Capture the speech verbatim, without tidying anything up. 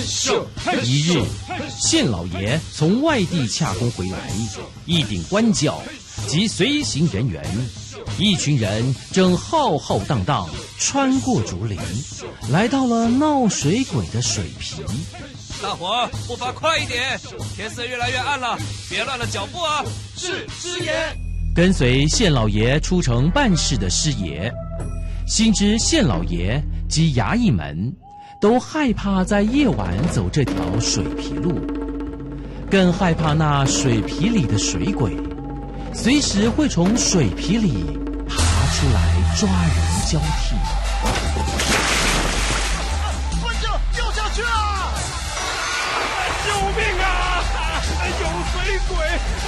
一日，县老爷从外地洽公回来，一顶官轿及随行人员，一群人正浩浩荡荡穿过竹林，来到了闹水鬼的水皮。 大伙步伐快一点，天色越来越暗了，别乱了脚步啊！ 是，师爷。 跟随县老爷出城办事的师爷，心知县老爷及衙役们都害怕在夜晚走这条水皮路，更害怕那水皮里的水鬼随时会从水皮里爬出来抓人交替。 跟着掉下去啊！ 救命啊！有水鬼！